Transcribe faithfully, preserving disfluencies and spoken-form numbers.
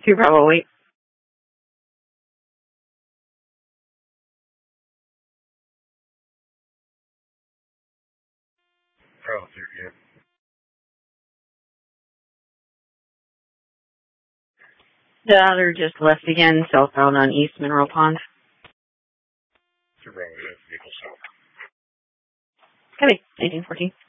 Two Bravo eight. Bravo three, yeah. The other just left again, southbound on East Mineral Pond. Two Bravo, yeah, vehicle south. Okay, nineteen fourteen.